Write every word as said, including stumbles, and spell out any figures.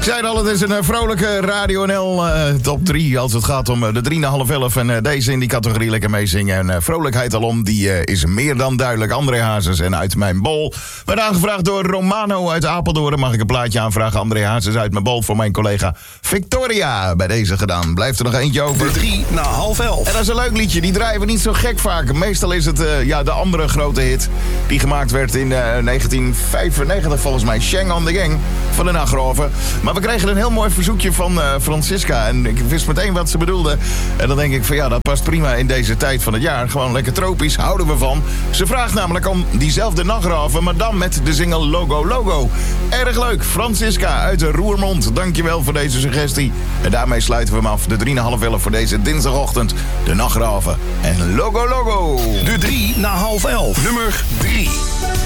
Ik zei al, het is een uh, vrolijke Radio N L uh, top drie als het gaat om uh, de drie na half elf. En uh, deze in die categorie lekker meezingen. En uh, vrolijkheid alom, die uh, is meer dan duidelijk. André Hazes en Uit Mijn Bol. Werd aangevraagd door Romano uit Apeldoorn. Mag ik een plaatje aanvragen? André Hazes Uit Mijn Bol voor mijn collega Victoria. Bij deze gedaan. Blijft er nog eentje over. De drie na half elf. En dat is een leuk liedje. Die draaien we niet zo gek vaak. Meestal is het uh, ja, de andere grote hit. Die gemaakt werd in uh, negentien vijfennegentig volgens mij. Shang on the Gang van de Nagraven. Maar we kregen een heel mooi verzoekje van uh, Francisca. En ik wist meteen wat ze bedoelde. En dan denk ik van ja, dat past prima in deze tijd van het jaar. Gewoon lekker tropisch, houden we van. Ze vraagt namelijk om diezelfde Nagraven, maar dan met de single Logo Logo. Erg leuk. Francisca uit de Roermond. Dankjewel voor deze suggestie. En daarmee sluiten we hem af. De drie na half elf voor deze dinsdagochtend. De Nagraven en Logo Logo. De drie na half elf. Nummer drie.